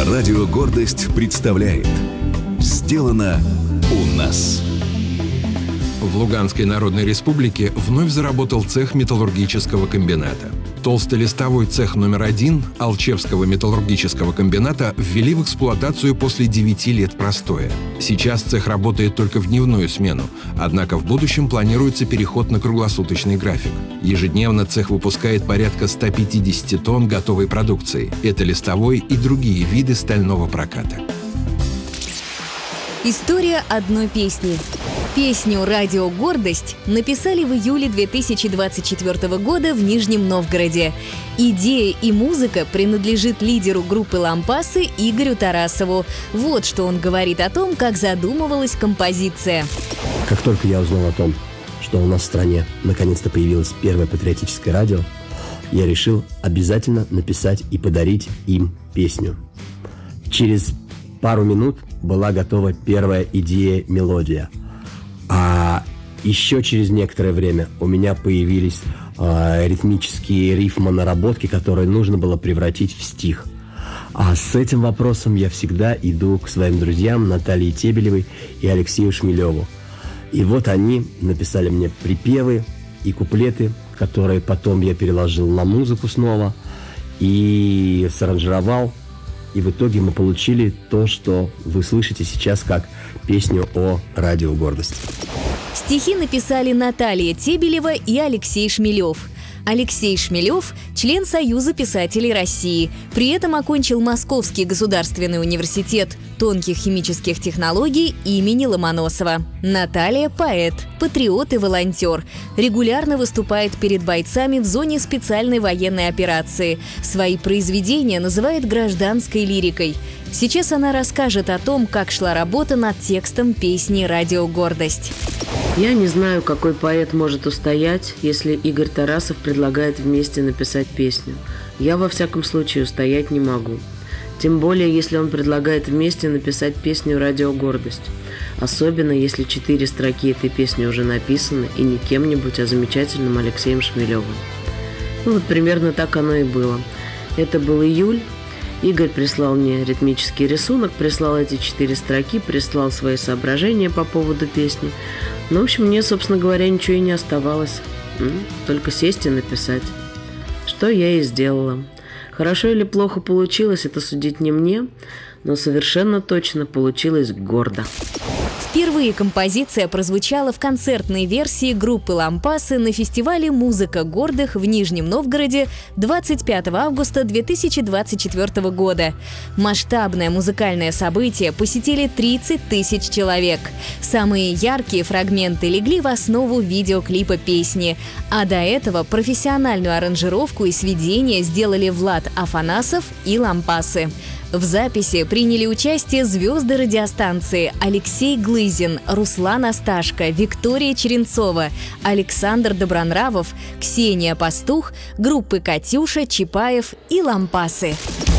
Радио «Гордость» представляет «Сделано у нас». В Луганской Народной Республике вновь заработал цех металлургического комбината. Толстолистовой цех номер 1 Алчевского металлургического комбината ввели в эксплуатацию после 9 лет простоя. Сейчас цех работает только в дневную смену, однако в будущем планируется переход на круглосуточный график. Ежедневно цех выпускает порядка 150 тонн готовой продукции. Это листовой и другие виды стального проката. История одной песни. Песню «Радио Гордость» написали в июле 2024 года в Нижнем Новгороде. Идея и музыка принадлежит лидеру группы «Лампасы» Игорю Тарасову. Вот что он говорит о том, как задумывалась композиция. Как только я узнал о том, что у нас в стране наконец-то появилось первое патриотическое радио, я решил обязательно написать и подарить им песню. Через пару минут была готова первая идея, мелодия. А еще через некоторое время у меня появились ритмические рифмонаработки, которые нужно было превратить в стих. А с этим вопросом я всегда иду к своим друзьям Наталье Тебелевой и Алексею Шмелеву. И вот они написали мне припевы и куплеты, которые потом я переложил на музыку снова и саранжировал. И в итоге мы получили то, что вы слышите сейчас как песню о «Радио Гордость». Стихи написали Наталья Тебелева и Алексей Шмелев. Алексей Шмелев – член Союза писателей России. При этом окончил Московский государственный университет тонких химических технологий имени Ломоносова. Наталья – поэт, патриот и волонтер. Регулярно выступает перед бойцами в зоне специальной военной операции. Свои произведения называет гражданской лирикой. Сейчас она расскажет о том, как шла работа над текстом песни «Радио Гордость». Я не знаю, какой поэт может устоять, если Игорь Тарасов предлагает вместе написать песню. Я, во всяком случае, устоять не могу. Тем более, если он предлагает вместе написать песню «Радио Гордость». Особенно, если 4 строки этой песни уже написаны, и не кем-нибудь, а замечательным Алексеем Шмелевым. Ну вот примерно так оно и было. Это был июль. Игорь прислал мне ритмический рисунок, прислал эти 4 строки, прислал свои соображения по поводу песни. Ну, в общем, мне, собственно говоря, ничего и не оставалось. Только сесть и написать. Что я и сделала. Хорошо или плохо получилось, это судить не мне, но совершенно точно получилось гордо. Впервые композиция прозвучала в концертной версии группы «Лампасы» на фестивале «Музыка гордых» в Нижнем Новгороде 25 августа 2024 года. Масштабное музыкальное событие посетили 30 тысяч человек. Самые яркие фрагменты легли в основу видеоклипа песни. А до этого профессиональную аранжировку и сведения сделали Влад Афанасов и «Лампасы». В записи приняли участие звезды радиостанции Алексей Глызин, Руслан Асташко, Виктория Черенцова, Александр Добронравов, Ксения Пастух, группы «Катюша», «Чапаев» и «Лампасы».